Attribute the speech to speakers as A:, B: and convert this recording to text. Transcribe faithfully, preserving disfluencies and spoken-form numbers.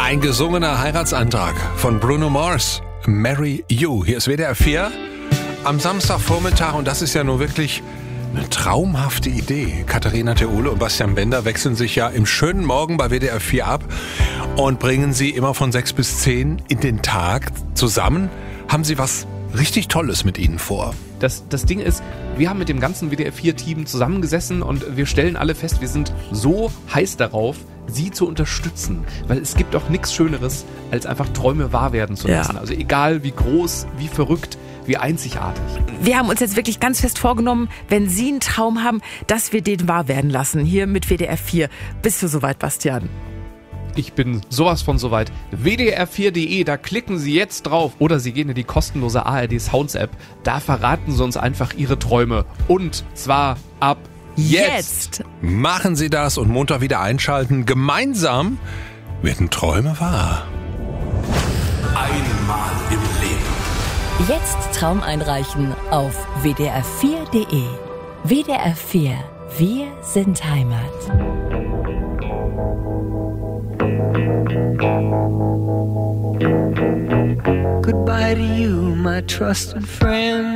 A: Ein gesungener Heiratsantrag von Bruno Mars. Marry You. Hier ist W D R vier am Samstagvormittag und das ist ja nur wirklich eine traumhafte Idee. Katharina Theole und Bastian Bender wechseln sich ja im schönen Morgen bei W D R vier ab und bringen sie immer von sechs bis zehn in den Tag zusammen. Haben sie was richtig Tolles mit ihnen vor?
B: Das, das Ding ist, wir haben mit dem ganzen W D R vier Team zusammengesessen und wir stellen alle fest, wir sind so heiß darauf, sie zu unterstützen. Weil es gibt doch nichts Schöneres, als einfach Träume wahr werden zu lassen. Ja. Also egal wie groß, wie verrückt, wie einzigartig.
C: Wir haben uns jetzt wirklich ganz fest vorgenommen, wenn Sie einen Traum haben, dass wir den wahr werden lassen. Hier mit W D R vier. Bist du soweit, Bastian?
B: Ich bin sowas von soweit. W D R vier punkt de, da klicken Sie jetzt drauf. Oder Sie gehen in die kostenlose A R D Sounds App. Da verraten Sie uns einfach Ihre Träume. Und zwar ab jetzt.
C: Jetzt.
A: Machen Sie das und Montag wieder einschalten. Gemeinsam werden Träume wahr.
D: Einmal im Leben.
E: Jetzt Traum einreichen auf W D R vier punkt de. W D R vier. Wir sind Heimat.
F: Goodbye to you, my trusted friend.